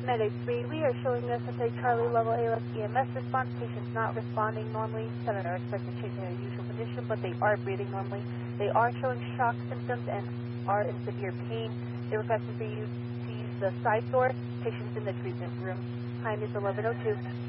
Medic 3, we are showing us at a Charlie level ALS EMS response. Patients not responding normally. 7 are expected to change their usual condition, but they are breathing normally. They are showing shock symptoms and are in severe pain. They're requesting for you to use the side door. Patients in the treatment room. Time is 11:02.